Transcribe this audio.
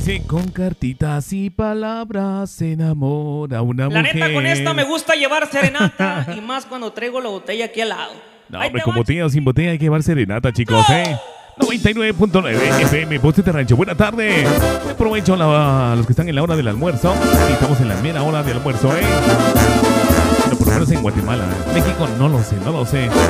Dice, con cartitas y palabras se enamora una La mujer. neta, con esta me gusta llevar serenata y más cuando traigo la botella aquí al lado. No, Ahí hombre, te con va, botella o sin botella hay que llevar serenata, chicos, 99.9 FM, Voces de Rancho. Buena tarde. Aprovecho a los que están en la hora del almuerzo. Sí, estamos en la mera hora del almuerzo, Bueno, por lo menos en Guatemala. México no lo sé.